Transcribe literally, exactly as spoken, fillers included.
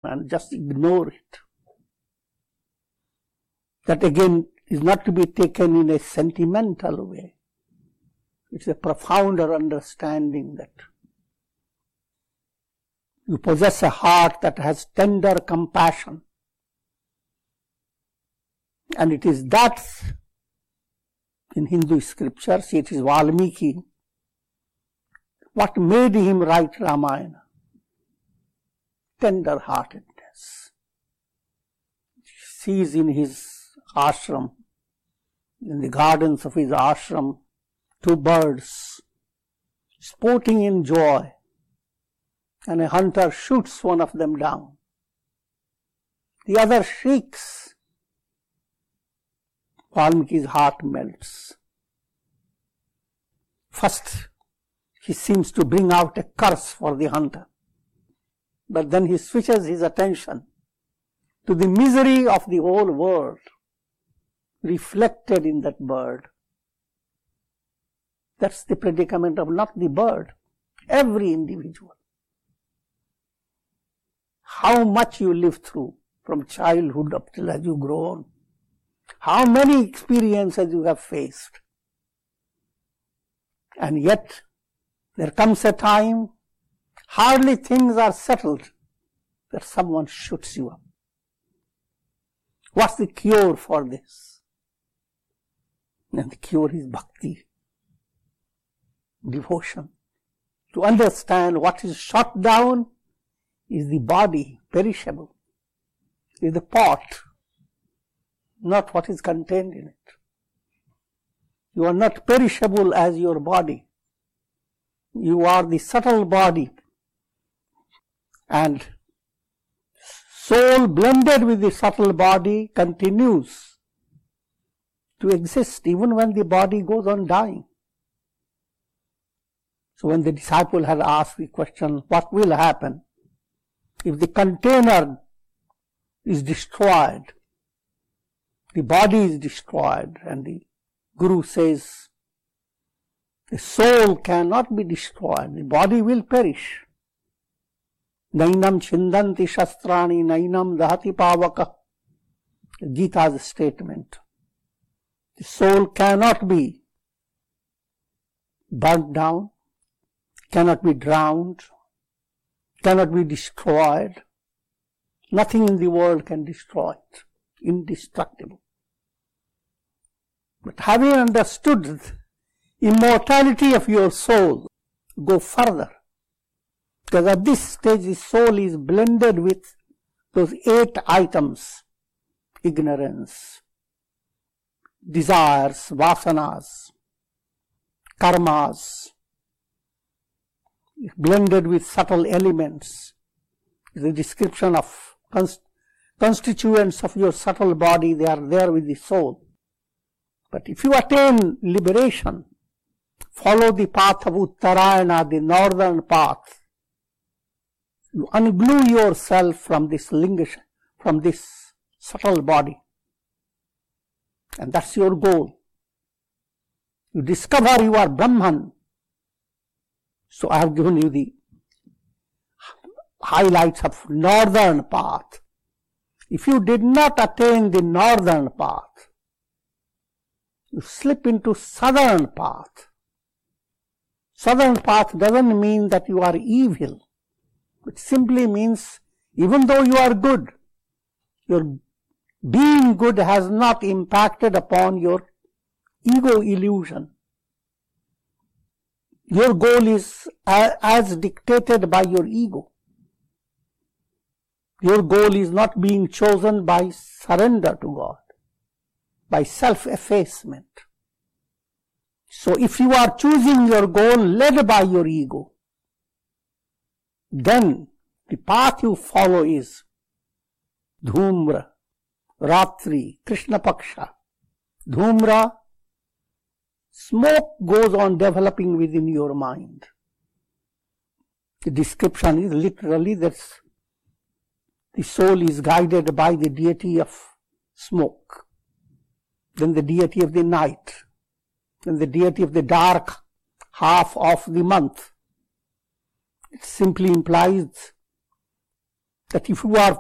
and just ignore it. That again is not to be taken in a sentimental way. It's a profounder understanding that you possess a heart that has tender compassion. And it is that, in Hindu scriptures, it is Valmiki, what made him write Ramayana. Tender-heartedness. He sees in his ashram, in the gardens of his ashram, two birds sporting in joy, and a hunter shoots one of them down. The other shrieks. Valmiki's heart melts. First, he seems to bring out a curse for the hunter, but then he switches his attention to the misery of the whole world reflected in that bird. That's the predicament of not the bird, every individual. How much you live through from childhood up till as you grow on. How many experiences you have faced. And yet, there comes a time, hardly things are settled, that someone shoots you up. What's the cure for this? And the cure is bhakti, devotion. To understand what is shot down is the body, perishable, is the pot, not what is contained in it. You are not perishable as your body. You are the subtle body, and soul blended with the subtle body continues to exist even when the body goes on dying. So when the disciple had asked the question, what will happen if the container is destroyed, the body is destroyed, and the Guru says, the soul cannot be destroyed, the body will perish. Nainam chindanti shastrani, nainam dahati pavaka. Gita's statement. The soul cannot be burnt down, cannot be drowned, cannot be destroyed. Nothing in the world can destroy it. Indestructible. But having understood the immortality of your soul, go further. Because at this stage the soul is blended with those eight items: ignorance, desires, vasanas, karmas, blended with subtle elements. The description of const- constituents of your subtle body, they are there with the soul. But if you attain liberation, follow the path of Uttarayana, the northern path, you unglue yourself from this linga, from this subtle body. And that's your goal. You discover you are Brahman. So I have given you the highlights of northern path. If you did not attain the northern path, you slip into southern path. Southern path doesn't mean that you are evil. It simply means even though you are good, your being good has not impacted upon your ego illusion. Your goal is as dictated by your ego. Your goal is not being chosen by surrender to God, by self-effacement. So if you are choosing your goal led by your ego, then the path you follow is Dhumra, Ratri, Krishna Paksha. Dhumra, smoke goes on developing within your mind. The description is literally that the soul is guided by the deity of smoke, then the deity of the night, then the deity of the dark half of the month. It simply implies that if you are